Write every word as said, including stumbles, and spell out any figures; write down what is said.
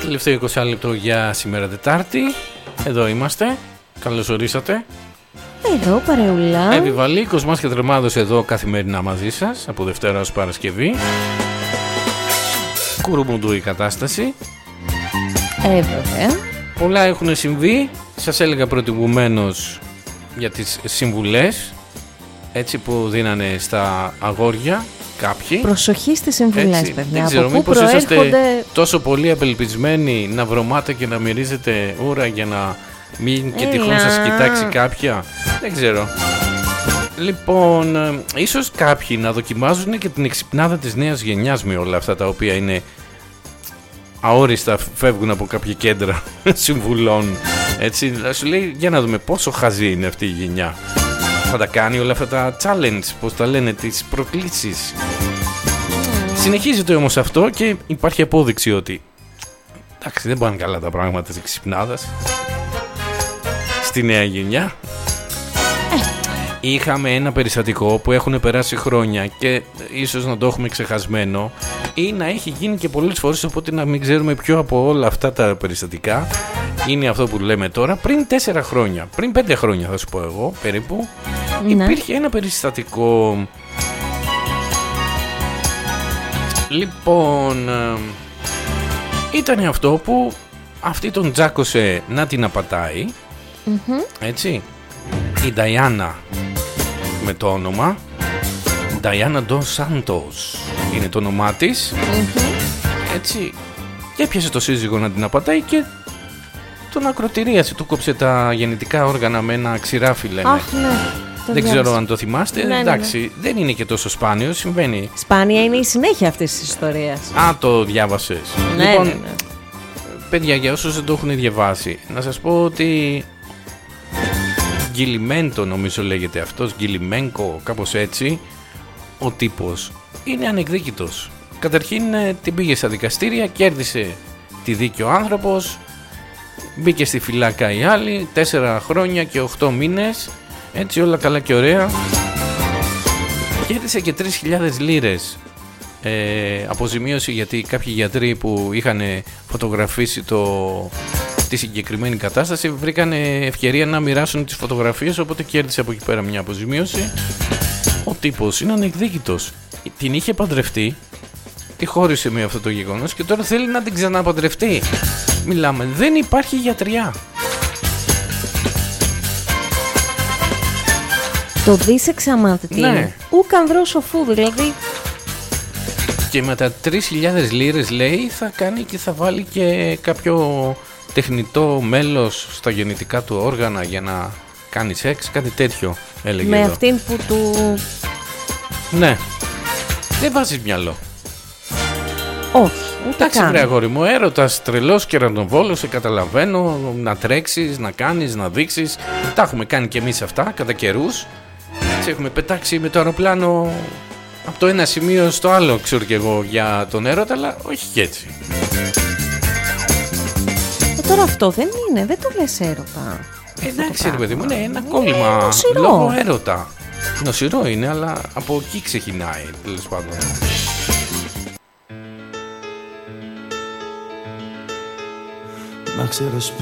Τελευταίο είκοσι λεπτό για σήμερα Τετάρτη. Εδώ είμαστε. Καλώς ορίσατε. Εδώ παρεουλά. Εύη Βαλή, Κοσμάς και Τρεμάδος εδώ καθημερινά μαζί σας από Δευτέρα ως Παρασκευή. Κουρουμουντού η κατάσταση. Ε, βέβαια. Πολλά έχουν συμβεί. Σας έλεγα προηγουμένως για τις συμβουλές, έτσι, που δίνανε στα αγόρια κάποιοι. Προσοχή στις συμβουλές, έτσι, παιδιά. δεν ξέρω, από πού μήπως προέρχονται... είσαστε τόσο πολύ απελπισμένοι να βρωμάτε και να μυρίζετε ούρα για να μην και τυχόν σας κοιτάξει κάποια. Δεν ξέρω. Λοιπόν, ε, ίσως κάποιοι να δοκιμάζουν και την εξυπνάδα της νέας γενιάς με όλα αυτά τα οποία είναι αόριστα, φεύγουν από κάποια κέντρα συμβουλών. Έτσι, σου λέει, για να δούμε πόσο χαζή είναι αυτή η γενιά. Θα τα κάνει όλα αυτά τα challenge, πώς τα λένε, τις προκλήσεις. Συνεχίζεται όμως αυτό και υπάρχει απόδειξη ότι εντάξει, δεν πάνε καλά τα πράγματα της ξυπνάδας στη νέα γενιά. Είχαμε ένα περιστατικό που έχουν περάσει χρόνια και ίσως να το έχουμε ξεχασμένο ή να έχει γίνει και πολλές φορές, οπότε να μην ξέρουμε ποιο από όλα αυτά τα περιστατικά είναι αυτό που λέμε τώρα. Πριν τέσσερα χρόνια, πριν πέντε χρόνια θα σου πω εγώ περίπου, ναι, υπήρχε ένα περιστατικό. Λοιπόν, ήταν αυτό που αυτή τον τζάκωσε να την απατάει, mm-hmm. έτσι, η Νταϊάννα με το όνομα Νταϊάννα Ντος Σάντος είναι το όνομά της, mm-hmm. έτσι, και έπιασε το σύζυγο να την απατάει και τον ακροτηρίασε, του κόψε τα γεννητικά όργανα με ένα ξηράφι, λένε. Αχ, ναι. Δεν διάβασα. ξέρω αν το θυμάστε. Ναι, εντάξει, ναι, ναι. δεν είναι και τόσο σπάνιο, συμβαίνει. Σπάνια είναι η συνέχεια αυτής της ιστορίας. Α, το διάβασες. Ναι, λοιπόν, ναι, ναι. παιδιά, για όσους δεν το έχουν διαβάσει, να σας πω ότι Γκιλιμέντο, νομίζω λέγεται αυτός, Γκιλιμένκο, κάπως έτσι, ο τύπος είναι ανεκδίκητος. Καταρχήν την πήγε στα δικαστήρια, κέρδισε τη δίκη ο άνθρωπος, μπήκε στη φυλάκα η άλλη, τέσσερα χρόνια και οκτώ μήνες, έτσι, όλα καλά και ωραία. Κέρδισε και τρεις χιλιάδες λίρες ε, αποζημίωση, γιατί κάποιοι γιατροί που είχαν φωτογραφίσει το, τη συγκεκριμένη κατάσταση βρήκαν ευκαιρία να μοιράσουν τις φωτογραφίες, οπότε κέρδισε από εκεί πέρα μια αποζημίωση. Ο τύπος είναι ανεκδίκητος. Την είχε παντρευτεί, τη χώρισε με αυτό το γεγονός και τώρα θέλει να την ξαναπαντρευτεί. Μιλάμε, δεν υπάρχει γιατριά. Το δίσεξα μάθητη. Ναι. Ούκ ανδρός σοφού, δηλαδή. Και με τα τρεις χιλιάδες λίρες, λέει, θα κάνει και θα βάλει και κάποιο τεχνητό μέλος στα γεννητικά του όργανα για να κάνει σεξ, κάτι τέτοιο έλεγε. Με εδώ. αυτήν που του... Ναι. Δεν βάζεις μυαλό. Όχι, ούτε Εντάξει, καν. βρε αγόρι μου, έρωτας τρελός και ραντοβόλος, σε καταλαβαίνω, να τρέξεις, να κάνεις, να δείξεις. Τα έχουμε κάνει και εμείς αυτά κατά καιρούς. Έτσι, έχουμε πετάξει με το αεροπλάνο από το ένα σημείο στο άλλο, ξέρω και εγώ, για τον έρωτα, αλλά όχι και έτσι. Ε, τώρα αυτό δεν είναι, δεν το λες έρωτα. Ε, εντάξει, ρε παιδί μου, είναι ένα κόλλημα νοσηρό. λόγω έρωτα. Νοσηρό είναι, αλλά από εκεί ξεκινάει, τέλος πάντων. Να ξέρεις